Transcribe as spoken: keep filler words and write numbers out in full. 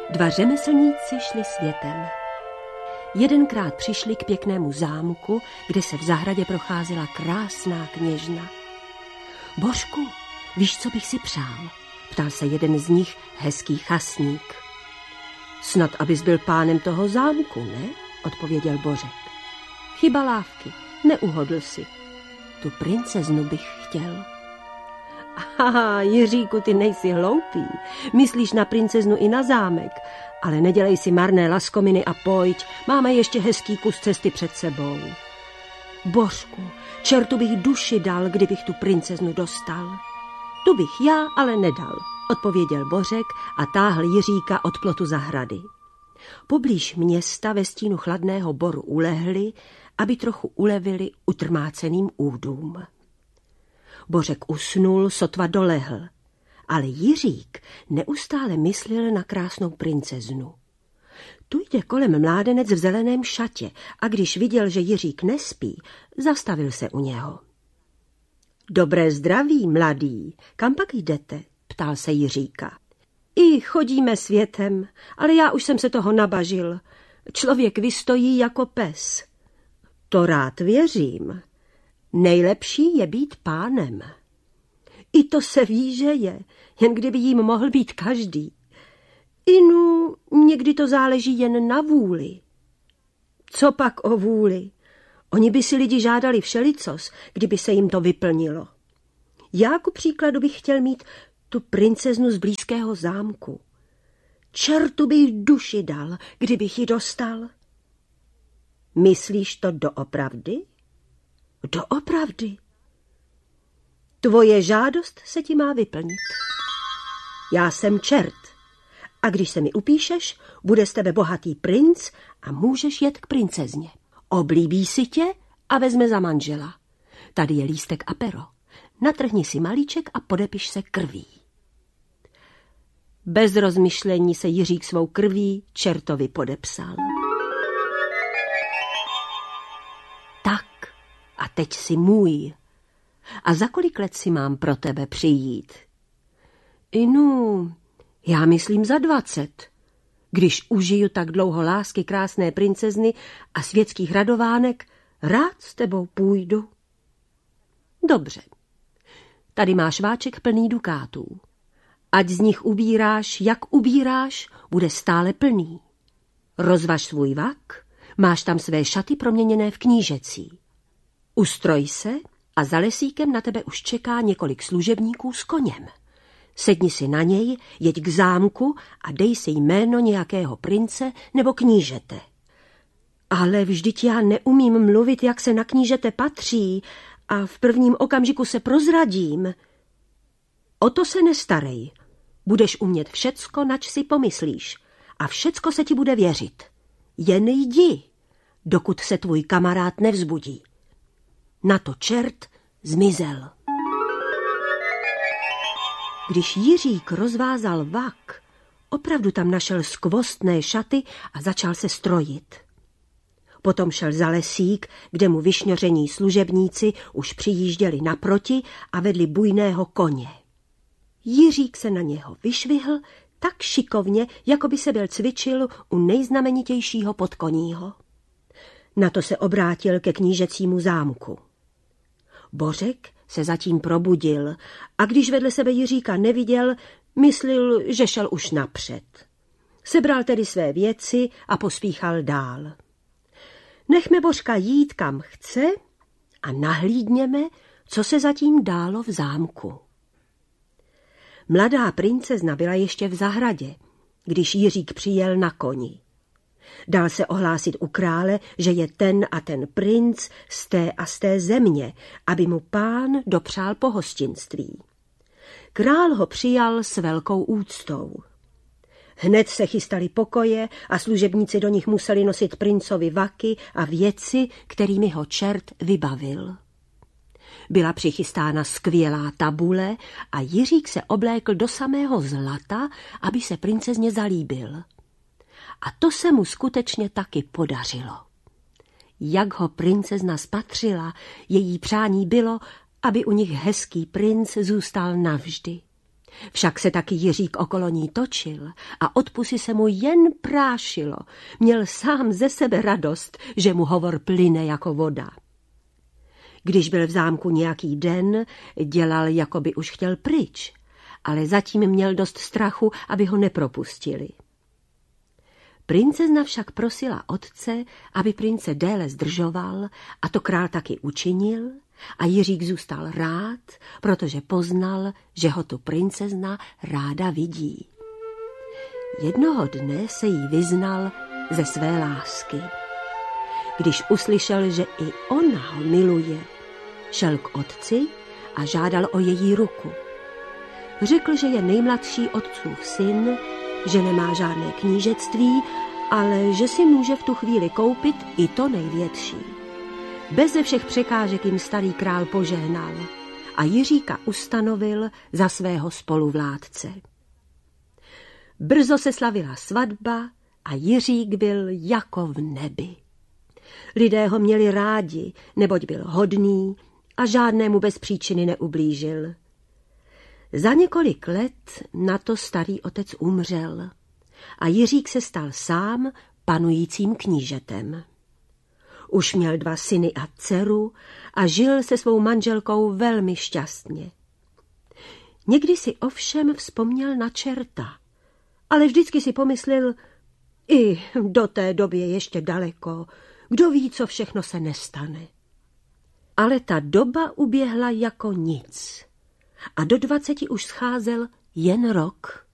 Dva řemeslníci šli světem. Jedenkrát přišli k pěknému zámku, kde se v zahradě procházela krásná kněžna. Božku, víš, co bych si přál? Ptal se jeden z nich, hezký chasník. Snad, abys byl pánem toho zámku, ne? Odpověděl Bořek. Chyba lávky, neuhodl si. Tu princeznu bych chtěl. Aha, Jiříku, ty nejsi hloupý. Myslíš na princeznu i na zámek, ale nedělej si marné laskominy a pojď, máme ještě hezký kus cesty před sebou. Božku, čertu bych duši dal, kdybych tu princeznu dostal. Tu bych já ale nedal, odpověděl Bořek a táhl Jiříka od plotu zahrady. Poblíž města ve stínu chladného boru ulehli, aby trochu ulevili utrmáceným údům. Bořek usnul, sotva dolehl, ale Jiřík neustále myslel na krásnou princeznu. Tu jde kolem mládenec v zeleném šatě a když viděl, že Jiřík nespí, zastavil se u něho. Dobré zdraví, mladý, kam pak jdete? Ptal se Jiříka. I chodíme světem, ale já už jsem se toho nabažil. Člověk vystojí jako pes. To rád věřím. Nejlepší je být pánem. I to se ví, že je, jen kdyby jím mohl být každý. Inu, někdy to záleží jen na vůli. Co pak o vůli? Oni by si lidi žádali všelicos, kdyby se jim to vyplnilo. Já ku příkladu bych chtěl mít tu princeznu z blízkého zámku. Čertu bych duši dal, kdybych ji dostal. Myslíš to doopravdy? Doopravdy. Tvoje žádost se ti má vyplnit. Já jsem čert a když se mi upíšeš, bude z tebe bohatý princ a můžeš jet k princezně. Oblíbí si tě a vezme za manžela. Tady je lístek a pero. Natrhni si malíček a podepiš se krví. Bez rozmyšlení se Jiřík svou krví čertovi podepsal. Tak, a teď si můj. A za kolik let si mám pro tebe přijít? Inu, já myslím za dvacet. Když užiju tak dlouho lásky krásné princezny a světských radovánek, rád s tebou půjdu. Dobře, tady máš váček plný dukátů. Ať z nich ubíráš, jak ubíráš, bude stále plný. Rozvaž svůj vak, máš tam své šaty proměněné v knížecí. Ustroj se a za lesíkem na tebe už čeká několik služebníků s koněm. Sedni si na něj, jeď k zámku a dej si jméno nějakého prince nebo knížete. Ale vždyť já neumím mluvit, jak se na knížete patří a v prvním okamžiku se prozradím. O to se nestarej. Budeš umět všecko, nač si pomyslíš a všecko se ti bude věřit. Jen jdi, dokud se tvůj kamarád nevzbudí. Na to čert zmizel. Když Jiřík rozvázal vak, opravdu tam našel skvostné šaty a začal se strojit. Potom šel za lesík, kde mu vyšňoření služebníci už přijížděli naproti a vedli bujného koně. Jiřík se na něho vyšvihl tak šikovně, jako by se byl cvičil u nejznamenitějšího podkoního. Na to se obrátil ke knížecímu zámku. Bořek se zatím probudil a když vedle sebe Jiříka neviděl, myslil, že šel už napřed. Sebral tedy své věci a pospíchal dál. Nechme Bořka jít, kam chce a nahlídněme, co se zatím dálo v zámku. Mladá princezna byla ještě v zahradě, když Jiřík přijel na koni. Dal se ohlásit u krále, že je ten a ten princ z té a z té země, aby mu pán dopřál pohostinství. Král ho přijal s velkou úctou. Hned se chystali pokoje a služebníci do nich museli nosit princovi vaky a věci, kterými ho čert vybavil. Byla přichystána skvělá tabule a Jiřík se oblékl do samého zlata, aby se princezně zalíbil. A to se mu skutečně taky podařilo. Jak ho princezna spatřila, její přání bylo, aby u nich hezký princ zůstal navždy. Však se taky Jiřík okolo ní točil a od pusy se mu jen prášilo. Měl sám ze sebe radost, že mu hovor plyne jako voda. Když byl v zámku nějaký den, dělal, jako by už chtěl pryč, ale zatím měl dost strachu, aby ho nepropustili. Princezna však prosila otce, aby prince déle zdržoval, a to král taky učinil, a Jiřík zůstal rád, protože poznal, že ho tu princezna ráda vidí. Jednoho dne se jí vyznal ze své lásky. Když uslyšel, že i ona ho miluje, šel k otci a žádal o její ruku. Řekl, že je nejmladší otcův syn, že nemá žádné knížectví, ale že si může v tu chvíli koupit i to největší. Beze všech překážek jim starý král požehnal a Jiříka ustanovil za svého spoluvládce. Brzo se slavila svatba a Jiřík byl jako v nebi. Lidé ho měli rádi, neboť byl hodný a žádnému bez příčiny neublížil. Za několik let na to starý otec umřel a Jiřík se stal sám panujícím knížetem. Už měl dva syny a dceru a žil se svou manželkou velmi šťastně. Někdy si ovšem vzpomněl na čerta, ale vždycky si pomyslel, i do té doby je ještě daleko, kdo ví, co všechno se nestane. Ale ta doba uběhla jako nic a do dvaceti už scházel jen rok.